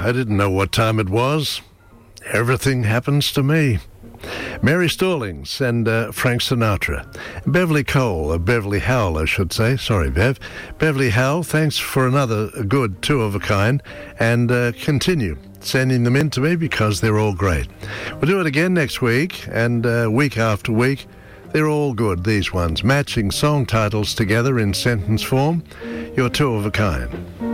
I didn't know what time it was. Everything happens to me. Mary Stallings and Frank Sinatra. Beverly Cole, Beverly Howell, I should say. Sorry, Bev. Beverly Howell, thanks for another good two of a kind. And continue sending them in to me because they're all great. We'll do it again next week and week after week. They're all good, these ones. Matching song titles together in sentence form. You're two of a kind.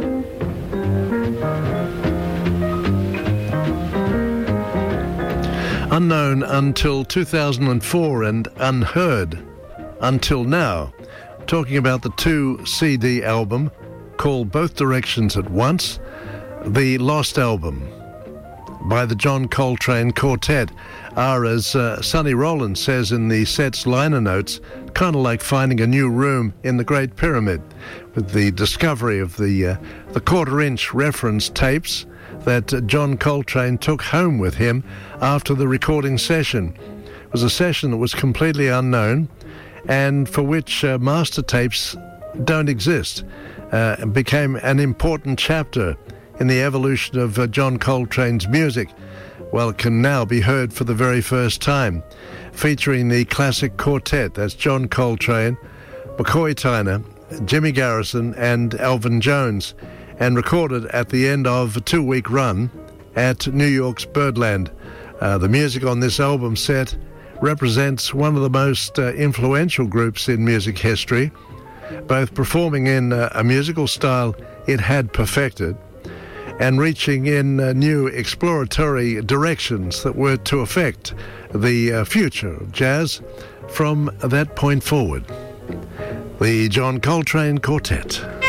Unknown until 2004 and unheard until now. Talking about the 2 CD album called Both Directions at Once, the Lost Album by the John Coltrane Quartet are, as Sonny Rollins says in the set's liner notes, kind of like finding a new room in the Great Pyramid, with the discovery of the quarter-inch reference tapes that John Coltrane took home with him after the recording session. It was a session that was completely unknown and for which master tapes don't exist. It became an important chapter in the evolution of John Coltrane's music. Well, it can now be heard for the very first time, featuring the classic quartet. That's John Coltrane, McCoy Tyner, Jimmy Garrison and Elvin Jones, and recorded at the end of a 2-week run at New York's Birdland. The music on this album set represents one of the most influential groups in music history, both performing in a musical style it had perfected and reaching in new exploratory directions that were to affect the future of jazz from that point forward. The John Coltrane Quartet.